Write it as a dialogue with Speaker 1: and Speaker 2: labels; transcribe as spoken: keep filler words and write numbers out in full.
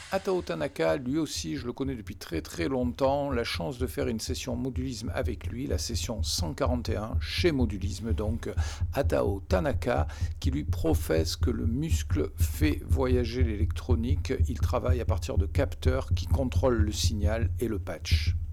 Speaker 1: Atao Tanaka, lui aussi, je le connais depuis très très longtemps. La chance de faire une session modulisme avec lui, la session cent quarante et un, chez Modulisme, donc Atao Tanaka, qui lui professe que le muscle fait voyager l'électronique. Il travaille à partir de capteurs qui contrôlent le signal et le patch.